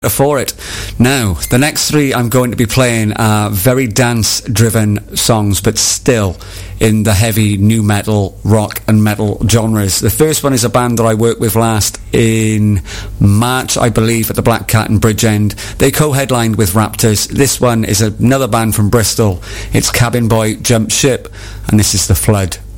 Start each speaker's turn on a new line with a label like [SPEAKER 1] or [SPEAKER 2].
[SPEAKER 1] for it. Now, the next three I'm going to be playing are very dance-driven songs, but still in the heavy new metal, rock and metal genres. The first one is a band that I worked with last in March, I believe, at the Black Cat in Bridgend. They co-headlined with Raptors. This one is another band from Bristol. It's Cabin Boy Jump Ship, and this is The Flood.